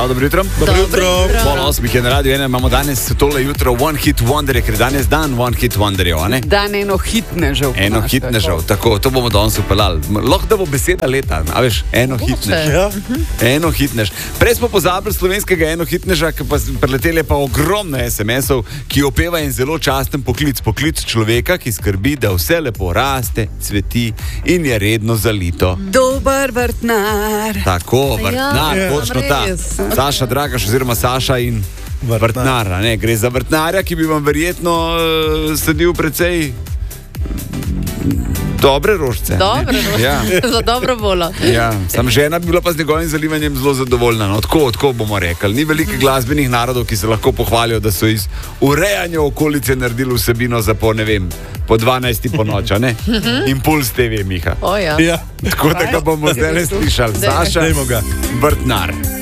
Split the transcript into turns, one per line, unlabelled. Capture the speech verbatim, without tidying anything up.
Dobro jutro.
Dobro jutro.
Pol osmih je na radiju ena, imamo danes tole jutro One Hit Wonder, ker je danes dan One Hit Wonderjev, a ne?
Dan eno hitnežev.
Eno hitnežev, tako, to bomo danes upeljali. Lahko da bo beseda leta, a veš, eno hitnež.
Ja.
Eno hitnež. Prej smo pozabili slovenskega eno hitneža, ki pa preleteli pa ogromno es em esov, ki opeva en zelo časten poklic. Poklic človeka, ki skrbi, da vse lepo raste, cveti in je redno zalito.
Dober vrtnar.
Tako, vrtnar,
Ja,
točno ta. Saša Dragaš oziroma Saša in vrtnar. Ne, gre za vrtnarja, ki bi vam verjetno uh, sadil precej dobre rožice.
Dobre rožice,
ja.
Za dobro voljo.
Ja, sam žena bi bila pa z njegovim zalivanjem zelo zadovoljna. No, tako, tako bomo rekli. Ni veliko glasbenih narodov, ki se lahko pohvalijo, da so iz urejanja okolice naredili vsebino za po, ne vem, po dvanajsti po noč, ne? Impuls te ve, Miha.
O, ja.
Ja.
Tako da ga bomo zdaj slišali. Saša, vrtnar.